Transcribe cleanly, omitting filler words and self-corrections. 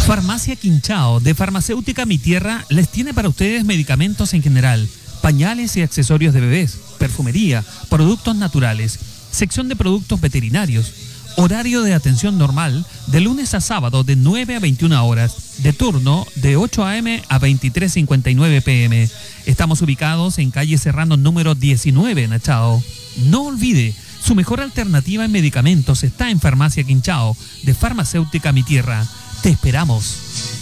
Farmacia Quinchao, de Farmacéutica Mi Tierra, les tiene para ustedes medicamentos en general, pañales y accesorios de bebés, perfumería, productos naturales, sección de productos veterinarios, horario de atención normal, de lunes a sábado de 9 a 21 horas, de turno de 8 a.m. a 23:59 p.m. Estamos ubicados en calle Serrano número 19 en Achao. No olvide, su mejor alternativa en medicamentos está en Farmacia Quinchao, de Farmacéutica Mi Tierra. Te esperamos.